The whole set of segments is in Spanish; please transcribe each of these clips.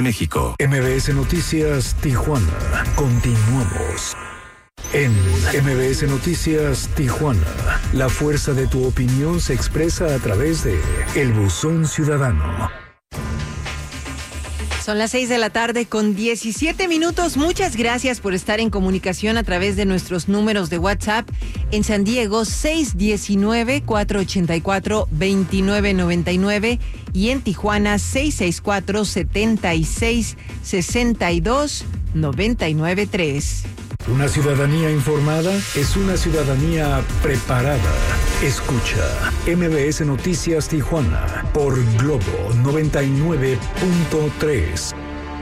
México. MBS Noticias Tijuana. Continuamos. En MBS Noticias Tijuana, la fuerza de tu opinión se expresa a través de El Buzón Ciudadano. Son las 6:17 p.m. Muchas gracias por estar en comunicación a través de nuestros números de WhatsApp. En San Diego, 619-484-2999 y en Tijuana, 664-7662-993. Una ciudadanía informada es una ciudadanía preparada. Escucha MBS Noticias Tijuana por Globo 99.3.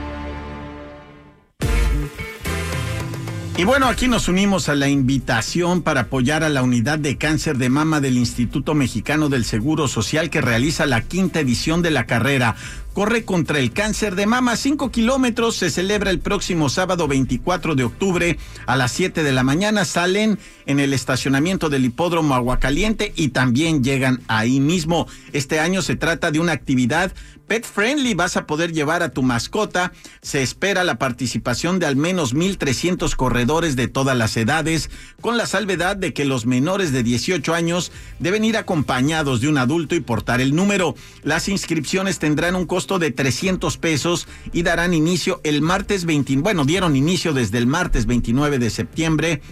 Y bueno, aquí nos unimos a la invitación para apoyar a la unidad de cáncer de mama del Instituto Mexicano del Seguro Social, que realiza la 5ª edición de la carrera Corre contra el cáncer de mama. 5 kilómetros, se celebra el próximo sábado 24 de octubre a las 7 de la mañana. Salen en el estacionamiento del hipódromo Aguacaliente y también llegan ahí mismo. Este año se trata de una actividad pet friendly, vas a poder llevar a tu mascota. Se espera la participación de al menos 1,300 corredores de todas las edades, con la salvedad de que los menores de 18 años deben ir acompañados de un adulto y portar el número. Las inscripciones tendrán un costo de 300 pesos y darán inicio el martes dieron inicio desde el martes 29 de septiembre.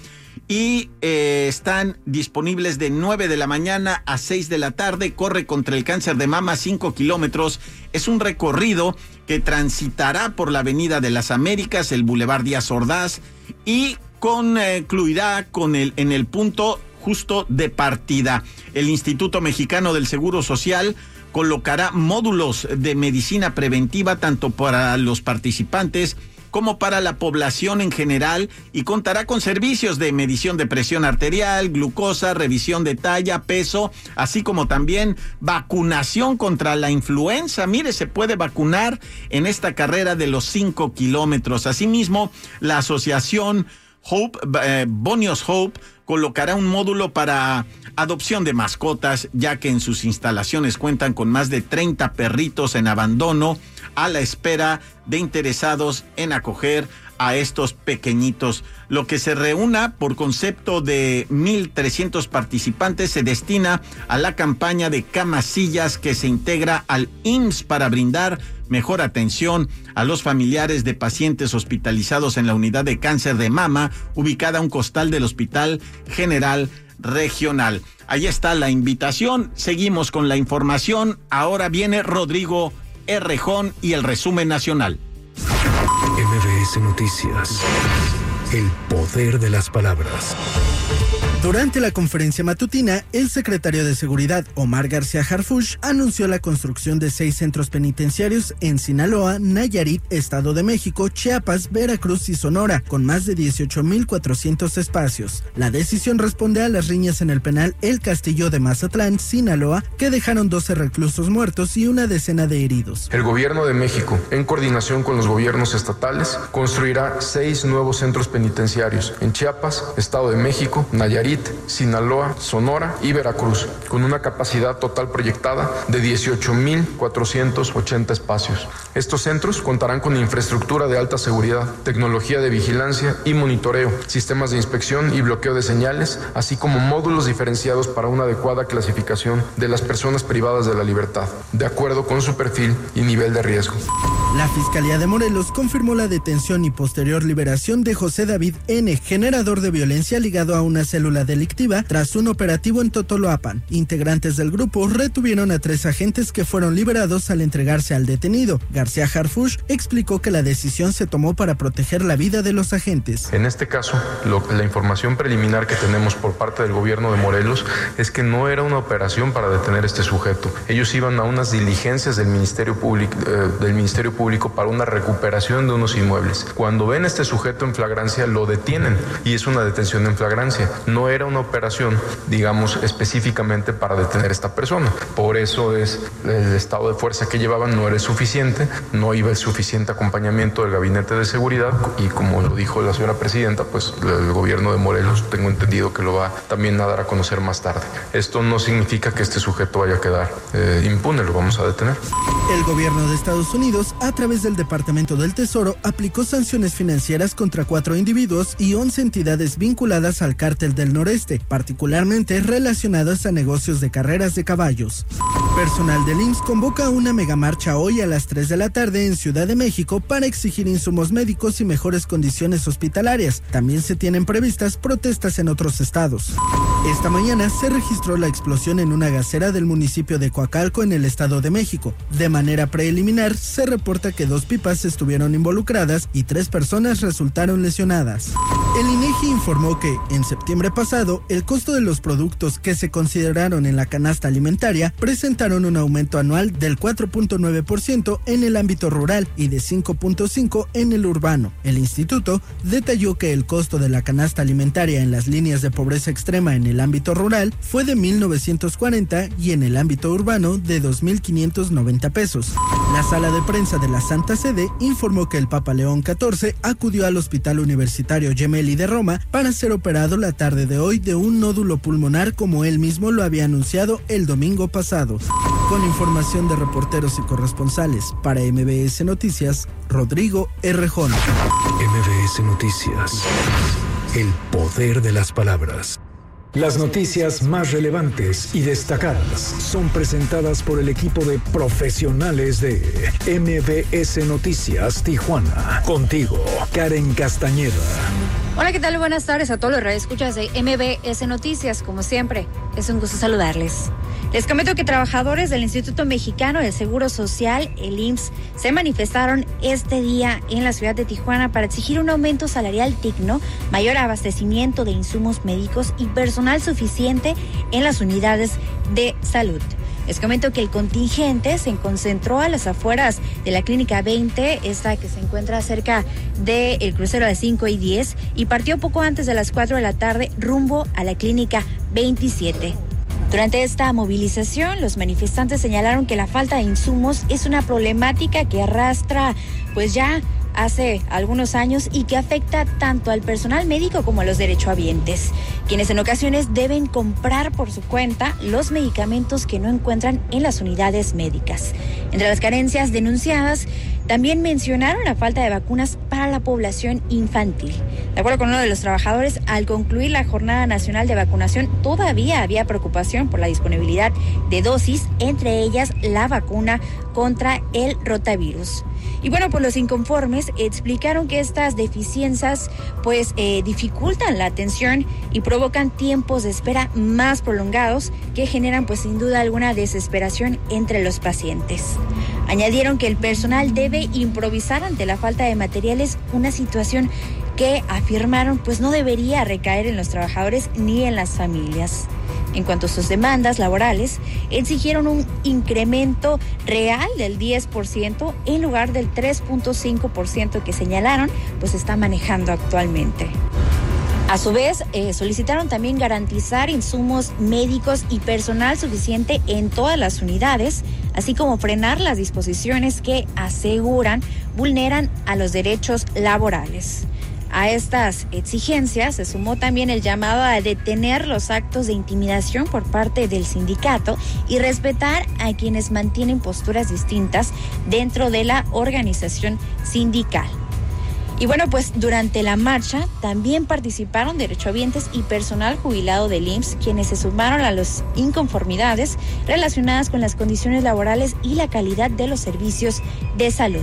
Y están disponibles de 9 de la mañana a 6 de la tarde. Corre contra el cáncer de mama, 5 kilómetros. Es un recorrido que transitará por la Avenida de las Américas, el Boulevard Díaz Ordaz, y concluirá en el punto justo de partida. El Instituto Mexicano del Seguro Social colocará módulos de medicina preventiva tanto para los participantes como para la población en general, y contará con servicios de medición de presión arterial, glucosa, revisión de talla, peso, así como también vacunación contra la influenza. Mire, se puede vacunar en esta carrera de los 5 kilómetros. Asimismo, la asociación Hope, Bonios Hope, colocará un módulo para adopción de mascotas, ya que en sus instalaciones cuentan con más de 30 perritos en abandono, a la espera de interesados en acoger a estos pequeñitos. Lo que se reúna por concepto de 1,300 participantes se destina a la campaña de camasillas que se integra al IMSS para brindar mejor atención a los familiares de pacientes hospitalizados en la unidad de cáncer de mama, ubicada a un costal del Hospital General Regional. Ahí está la invitación. Seguimos con la información. Ahora viene Rodrigo Errejón y el resumen nacional. MBS Noticias. El poder de las palabras. Durante la conferencia matutina, el secretario de Seguridad, Omar García Harfuch, anunció la construcción de 6 centros penitenciarios en Sinaloa, Nayarit, Estado de México, Chiapas, Veracruz y Sonora, con más de 18,400 espacios. La decisión responde a las riñas en el penal El Castillo de Mazatlán, Sinaloa, que dejaron 12 reclusos muertos y una decena de heridos. El gobierno de México, en coordinación con los gobiernos estatales, construirá 6 nuevos centros penitenciarios en Chiapas, Estado de México, Nayarit, Sinaloa, Sonora y Veracruz, con una capacidad total proyectada de 18,480 espacios. Estos centros contarán con infraestructura de alta seguridad, tecnología de vigilancia y monitoreo, sistemas de inspección y bloqueo de señales, así como módulos diferenciados para una adecuada clasificación de las personas privadas de la libertad, de acuerdo con su perfil y nivel de riesgo. La Fiscalía de Morelos confirmó la detención y posterior liberación de José David N., generador de violencia ligado a una célula delictiva, tras un operativo en Totoloapan. Integrantes del grupo retuvieron a 3 agentes que fueron liberados al entregarse al detenido. García Harfuch explicó que la decisión se tomó para proteger la vida de los agentes. En este caso, la información preliminar que tenemos por parte del gobierno de Morelos es que no era una operación para detener a este sujeto. Ellos iban a unas diligencias del Ministerio Público para una recuperación de unos inmuebles. Cuando ven a este sujeto en flagrancia, lo detienen, y es una detención en flagrancia. No era una operación, digamos, específicamente para detener a esta persona. Por eso el estado de fuerza que llevaban no era suficiente, no iba el suficiente acompañamiento del Gabinete de Seguridad, y como lo dijo la señora presidenta, pues el gobierno de Morelos, tengo entendido que lo va también a dar a conocer más tarde. Esto no significa que este sujeto vaya a quedar impune, lo vamos a detener. El gobierno de Estados Unidos a través del Departamento del Tesoro, aplicó sanciones financieras contra 4 individuos y 11 entidades vinculadas al Cártel del Noreste, particularmente relacionadas a negocios de carreras de caballos. Personal del IMSS convoca una megamarcha hoy a las 3 de la tarde en Ciudad de México para exigir insumos médicos y mejores condiciones hospitalarias. También se tienen previstas protestas en otros estados. Esta mañana se registró la explosión en una gasera del municipio de Coacalco en el Estado de México. De manera preliminar, se reporta que 2 pipas estuvieron involucradas y 3 personas resultaron lesionadas. El INEGI informó que, en septiembre pasado, el costo de los productos que se consideraron en la canasta alimentaria presentaron un aumento anual del 4.9% en el ámbito rural y de 5.5% en el urbano. El instituto detalló que el costo de la canasta alimentaria en las líneas de pobreza extrema en el ámbito rural fue de 1,940 y en el ámbito urbano de 2,590 pesos. La sala de prensa de la Santa Sede informó que el Papa León XIV acudió al Hospital Universitario Gemelli de Roma para ser operado la tarde de hoy de un nódulo pulmonar, como él mismo lo había anunciado el domingo pasado. Con información de reporteros y corresponsales para MBS Noticias, Rodrigo Errejón. MBS Noticias. El poder de las palabras. Las noticias más relevantes y destacadas son presentadas por el equipo de profesionales de MBS Noticias Tijuana. Contigo, Karen Castañeda. Hola, ¿qué tal? Buenas tardes a todos los radioescuchas de MBS Noticias. Como siempre, es un gusto saludarles. Les comento que trabajadores del Instituto Mexicano del Seguro Social, el IMSS, se manifestaron este día en la ciudad de Tijuana para exigir un aumento salarial digno, mayor abastecimiento de insumos médicos y personal suficiente en las unidades de salud. Les comento que el contingente se concentró a las afueras de la Clínica 20, esta que se encuentra cerca del crucero de 5 y 10, y partió poco antes de las 4 de la tarde rumbo a la Clínica 27. Durante esta movilización, los manifestantes señalaron que la falta de insumos es una problemática que arrastra pues ya hace algunos años y que afecta tanto al personal médico como a los derechohabientes, quienes en ocasiones deben comprar por su cuenta los medicamentos que no encuentran en las unidades médicas. Entre las carencias denunciadas, también mencionaron la falta de vacunas para la población infantil. De acuerdo con uno de los trabajadores, al concluir la Jornada Nacional de Vacunación, todavía había preocupación por la disponibilidad de dosis, entre ellas la vacuna contra el rotavirus. Y bueno, pues los inconformes explicaron que estas deficiencias dificultan la atención y provocan tiempos de espera más prolongados que generan pues sin duda alguna desesperación entre los pacientes. Añadieron que el personal debe improvisar ante la falta de materiales, una situación que afirmaron pues no debería recaer en los trabajadores ni en las familias. En cuanto a sus demandas laborales, exigieron un incremento real del 10% en lugar del 3.5% que señalaron pues está manejando actualmente. A su vez, solicitaron también garantizar insumos médicos y personal suficiente en todas las unidades, así como frenar las disposiciones que aseguran vulneran a los derechos laborales. A estas exigencias se sumó también el llamado a detener los actos de intimidación por parte del sindicato y respetar a quienes mantienen posturas distintas dentro de la organización sindical. Y bueno, pues durante la marcha también participaron derechohabientes y personal jubilado del IMSS, quienes se sumaron a las inconformidades relacionadas con las condiciones laborales y la calidad de los servicios de salud.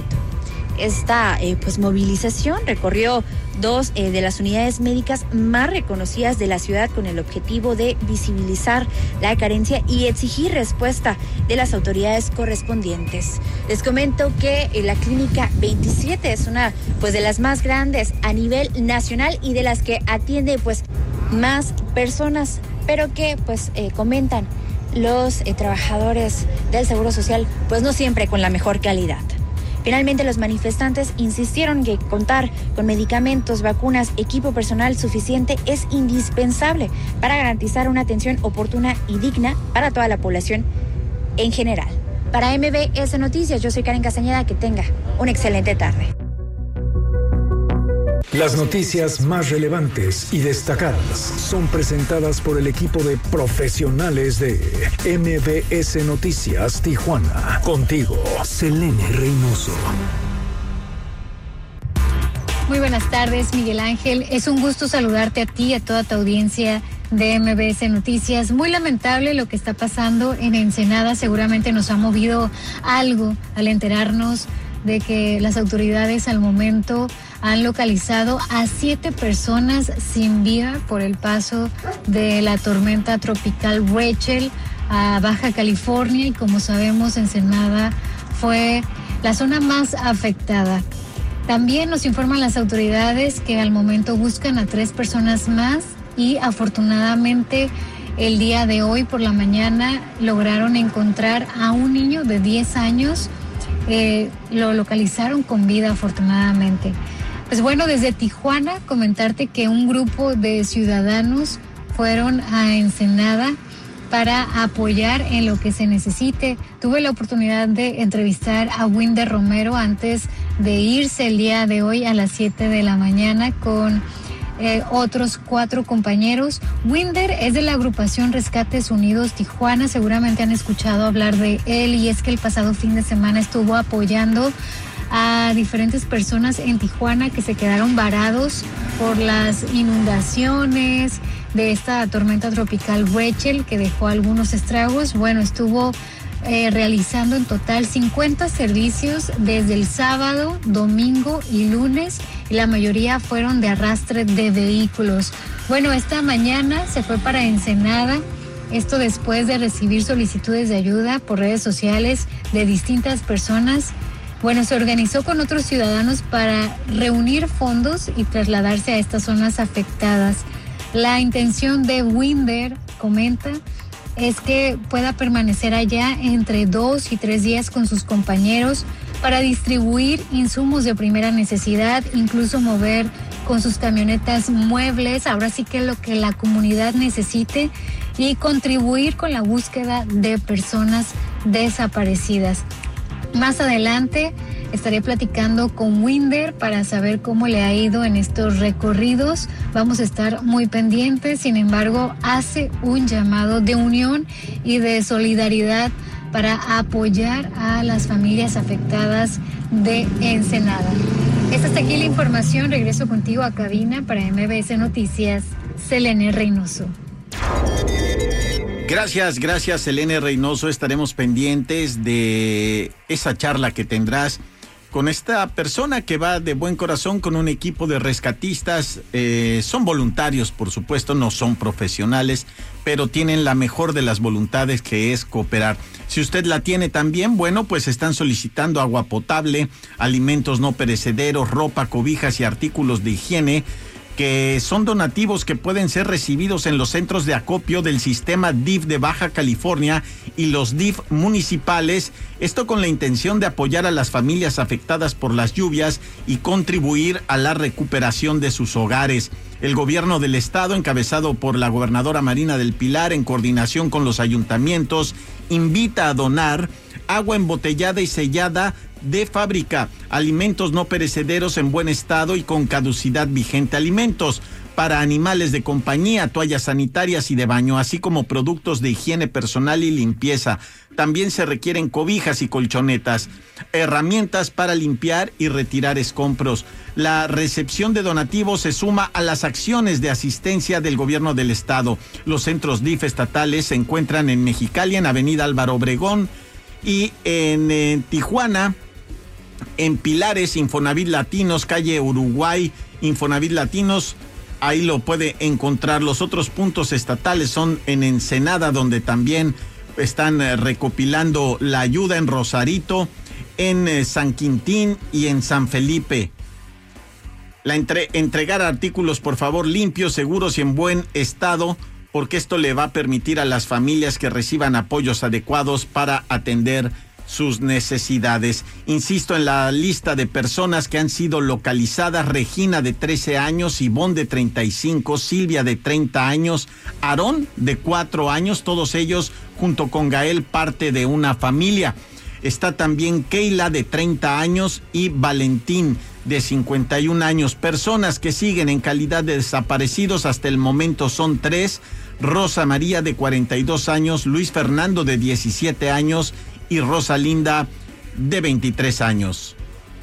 Esta movilización recorrió 2 de las unidades médicas más reconocidas de la ciudad con el objetivo de visibilizar la carencia y exigir respuesta de las autoridades correspondientes. Les comento que la Clínica 27 es una de las más grandes a nivel nacional y de las que atiende más personas, pero que comentan los trabajadores del Seguro Social no siempre con la mejor calidad. Finalmente, los manifestantes insistieron que contar con medicamentos, vacunas, equipo personal suficiente es indispensable para garantizar una atención oportuna y digna para toda la población en general. Para MBS Noticias, yo soy Karen Castañeda, que tenga una excelente tarde. Las noticias más relevantes y destacadas son presentadas por el equipo de profesionales de MBS Noticias Tijuana. Contigo, Selene Reynoso. Muy buenas tardes, Miguel Ángel. Es un gusto saludarte a ti y a toda tu audiencia de MBS Noticias. Muy lamentable lo que está pasando en Ensenada. Seguramente nos ha movido algo al enterarnos de que las autoridades al momento han localizado a 7 personas sin vida por el paso de la tormenta tropical Rachel a Baja California, y como sabemos, Ensenada fue la zona más afectada. También nos informan las autoridades que al momento buscan a 3 personas más, y afortunadamente el día de hoy por la mañana lograron encontrar a un niño de 10 años. Lo localizaron con vida, afortunadamente. Pues bueno, desde Tijuana comentarte que un grupo de ciudadanos fueron a Ensenada para apoyar en lo que se necesite. Tuve la oportunidad de entrevistar a Winder Romero antes de irse el día de hoy a las 7 de la mañana con otros 4 compañeros. Winder es de la agrupación Rescates Unidos Tijuana. Seguramente han escuchado hablar de él, y es que el pasado fin de semana estuvo apoyando a diferentes personas en Tijuana que se quedaron varados por las inundaciones de esta tormenta tropical Rachel, que dejó algunos estragos. Bueno, estuvo realizando en total 50 servicios desde el sábado, domingo y lunes, y la mayoría fueron de arrastre de vehículos. Bueno, esta mañana se fue para Ensenada, esto después de recibir solicitudes de ayuda por redes sociales de distintas personas. Bueno, se organizó con otros ciudadanos para reunir fondos y trasladarse a estas zonas afectadas. La intención de Winder, comenta, es que pueda permanecer allá entre 2 y 3 días con sus compañeros para distribuir insumos de primera necesidad, incluso mover con sus camionetas muebles, ahora sí que lo que la comunidad necesite, y contribuir con la búsqueda de personas desaparecidas. Más adelante estaré platicando con Winder para saber cómo le ha ido en estos recorridos. Vamos a estar muy pendientes. Sin embargo, hace un llamado de unión y de solidaridad para apoyar a las familias afectadas de Ensenada. Hasta aquí la información. Regreso contigo a cabina para MBS Noticias. Selene Reynoso. Gracias, Selene Reynoso. Estaremos pendientes de esa charla que tendrás con esta persona que va de buen corazón con un equipo de rescatistas. Son voluntarios, por supuesto, no son profesionales, pero tienen la mejor de las voluntades, que es cooperar. Si usted la tiene también, bueno, pues están solicitando agua potable, alimentos no perecederos, ropa, cobijas y artículos de higiene, que son donativos que pueden ser recibidos en los centros de acopio del sistema DIF de Baja California y los DIF municipales, esto con la intención de apoyar a las familias afectadas por las lluvias y contribuir a la recuperación de sus hogares. El gobierno del estado, encabezado por la gobernadora Marina del Pilar, en coordinación con los ayuntamientos, invita a donar agua embotellada y sellada de fábrica, alimentos no perecederos en buen estado y con caducidad vigente, alimentos para animales de compañía, toallas sanitarias y de baño, así como productos de higiene personal y limpieza. También se requieren cobijas y colchonetas, herramientas para limpiar y retirar escombros. La recepción de donativos se suma a las acciones de asistencia del gobierno del estado. Los centros DIF estatales se encuentran en Mexicali, en Avenida Álvaro Obregón, y en Tijuana, en Pilares, Infonavit Latinos, calle Uruguay, Infonavit Latinos, ahí lo puede encontrar. Los otros puntos estatales son en Ensenada, donde también están recopilando la ayuda, en Rosarito, en San Quintín y en San Felipe. Entregar artículos, por favor, limpios, seguros y en buen estado, porque esto le va a permitir a las familias que reciban apoyos adecuados para atender sus necesidades. Insisto en la lista de personas que han sido localizadas: Regina, de 13 años, Ivonne, de 35, Silvia, de 30 años, Aarón, de 4 años, todos ellos junto con Gael, parte de una familia. Está también Keila, de 30 años, y Valentín, de 51 años. Personas que siguen en calidad de desaparecidos hasta el momento son 3. Rosa María, de 42 años, Luis Fernando, de 17 años y Rosalinda, de 23 años.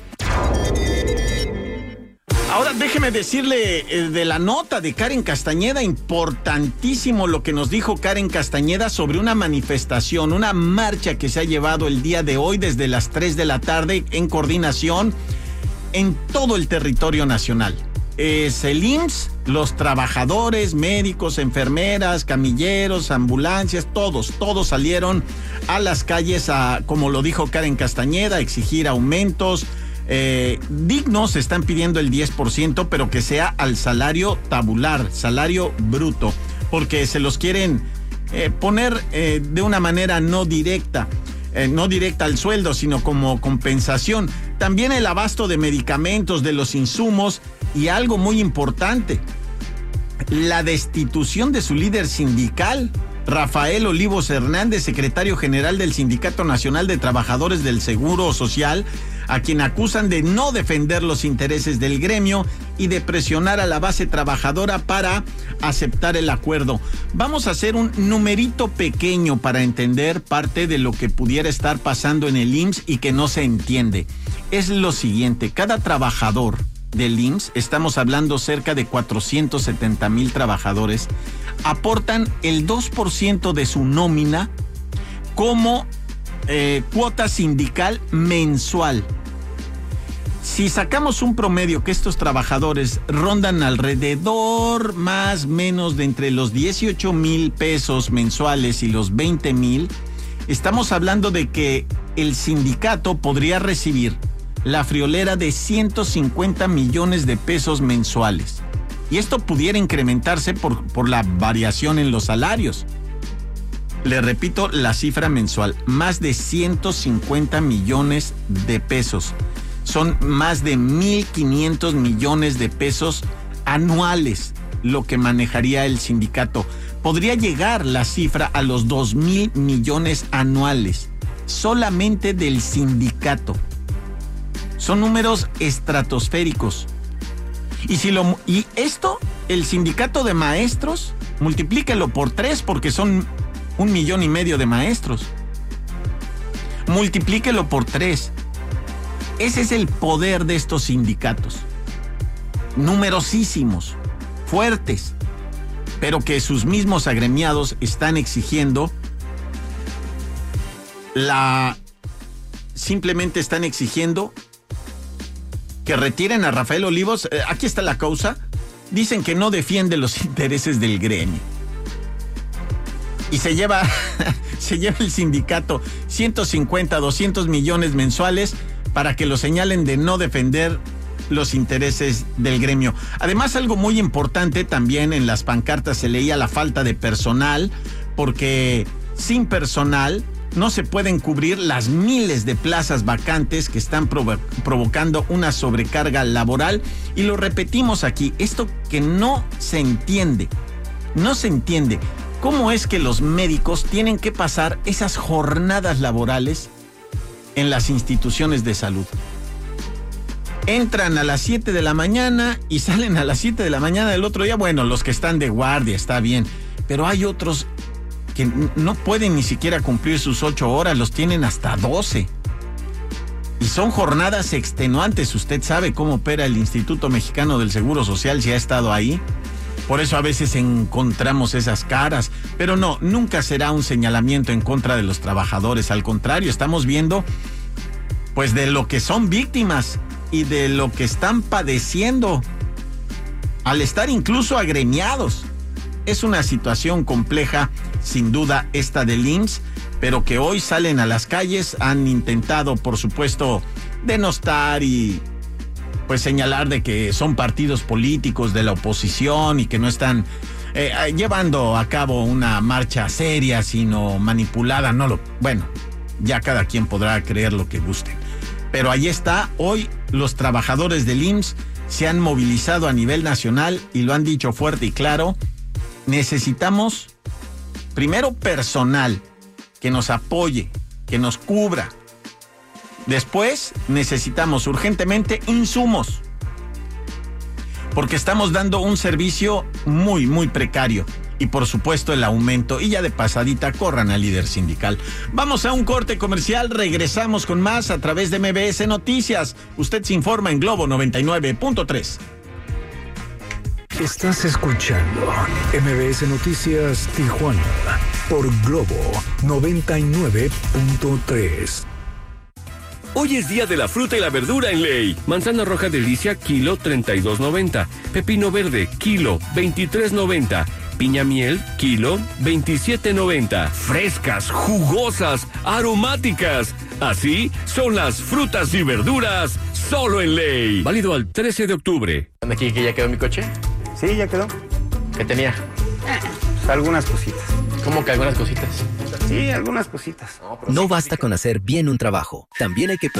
Ahora déjeme decirle de la nota de Karen Castañeda, importantísimo lo que nos dijo Karen Castañeda sobre una manifestación, una marcha que se ha llevado el día de hoy desde las 3 de la tarde en coordinación en todo el territorio nacional. Es el IMSS, los trabajadores, médicos, enfermeras, camilleros, ambulancias, todos salieron a las calles a, como lo dijo Karen Castañeda, a exigir aumentos dignos. Están pidiendo el 10%, pero que sea al salario tabular, salario bruto, porque se los quieren poner de una manera no directa al sueldo, sino como compensación. También el abasto de medicamentos, de los insumos, y algo muy importante, la destitución de su líder sindical, Rafael Olivos Hernández, secretario general del Sindicato Nacional de Trabajadores del Seguro Social, a quien acusan de no defender los intereses del gremio y de presionar a la base trabajadora para aceptar el acuerdo. Vamos a hacer un numerito pequeño para entender parte de lo que pudiera estar pasando en el IMSS y que no se entiende. Es lo siguiente: cada trabajador del IMSS, estamos hablando cerca de 470,000 trabajadores, aportan el 2% de su nómina como cuota sindical mensual. Si sacamos un promedio que estos trabajadores rondan alrededor más o menos de entre los 18,000 pesos mensuales y los 20,000, estamos hablando de que el sindicato podría recibir la friolera de 150 millones de pesos mensuales. Y esto pudiera incrementarse por la variación en los salarios. Le repito la cifra mensual: más de 150 millones de pesos. Son más de 1,500 millones de pesos anuales lo que manejaría el sindicato. Podría llegar la cifra a los 2,000 millones anuales, solamente del sindicato. Son números estratosféricos. Y esto, el sindicato de maestros, multiplíquelo por 3, porque son 1,5 millones de maestros. Multiplíquelo por 3. Ese es el poder de estos sindicatos. Numerosísimos, fuertes, pero que sus mismos agremiados están exigiendo simplemente están exigiendo que retiren a Rafael Olivos. Aquí está la causa. Dicen que no defiende los intereses del gremio. Y se lleva el sindicato 150, 200 millones mensuales para que lo señalen de no defender los intereses del gremio. Además, algo muy importante también, en las pancartas se leía la falta de personal, porque sin personal no se pueden cubrir las miles de plazas vacantes que están provocando una sobrecarga laboral. Y lo repetimos aquí, esto que no se entiende. ¿Cómo es que los médicos tienen que pasar esas jornadas laborales en las instituciones de salud? Entran a las 7 de la mañana y salen a las 7 de la mañana del otro día. Bueno, los que están de guardia, está bien, pero hay otros que no pueden ni siquiera cumplir sus 8 horas, los tienen hasta 12. Y son jornadas extenuantes. Usted sabe cómo opera el Instituto Mexicano del Seguro Social, si ha estado ahí. Por eso a veces encontramos esas caras. Pero no, nunca será un señalamiento en contra de los trabajadores. Al contrario, estamos viendo pues de lo que son víctimas y de lo que están padeciendo al estar incluso agremiados. Es una situación compleja, sin duda, esta del IMSS, pero que hoy salen a las calles. Han intentado, por supuesto, denostar y pues señalar de que son partidos políticos de la oposición y que no están llevando a cabo una marcha seria, sino manipulada. Bueno, ya cada quien podrá creer lo que guste. Pero ahí está, hoy los trabajadores del IMSS se han movilizado a nivel nacional y lo han dicho fuerte y claro: necesitamos primero personal que nos apoye, que nos cubra Después necesitamos urgentemente insumos, porque estamos dando un servicio muy, muy precario. Y por supuesto el aumento. Y ya de pasadita corran al líder sindical. Vamos a un corte comercial. Regresamos con más a través de MBS Noticias. Usted se informa en Globo 99.3. Estás escuchando MBS Noticias Tijuana por Globo 99.3. Hoy es día de la fruta y la verdura en Ley. Manzana roja delicia, kilo 32.90. Pepino verde, kilo 23.90. Piña miel, kilo 27.90. Frescas, jugosas, aromáticas. Así son las frutas y verduras solo en Ley. Válido al 13 de octubre. ¿Aquí que ya quedó mi coche? Sí, ya quedó. ¿Qué tenía? Pues algunas cositas. ¿Cómo que algunas cositas? Sí, algunas cositas. No basta con hacer bien un trabajo. También hay que